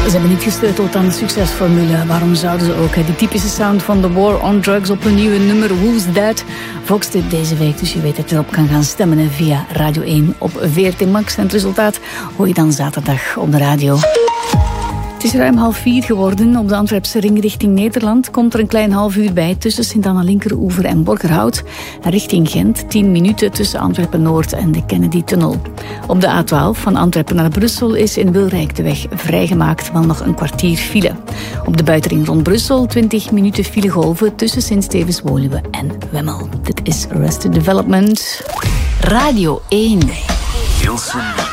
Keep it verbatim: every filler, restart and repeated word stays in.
Ze hebben niet gesleuteld aan de succesformule. Waarom zouden ze ook? Die typische sound van The War on Drugs op een nieuwe nummer. Who's That? Fox dit deze week, dus je weet dat je erop kan gaan stemmen via Radio één op V R T Max. En het resultaat hoor je dan zaterdag op de radio. Het is ruim half vier geworden. Op de Antwerpse ring richting Nederland komt er een klein half uur bij tussen Sint-Anna-Linkeroever en Borgerhout. Richting Gent, tien minuten tussen Antwerpen-Noord en de Kennedy-tunnel. Op de A twaalf van Antwerpen naar Brussel is in Wilrijk de weg vrijgemaakt, wel nog een kwartier file. Op de buitenring rond Brussel twintig minuten filegolven tussen Sint-Stevens-Woluwe en Wemmel. Dit is Arrested Development. Radio één. Hilsen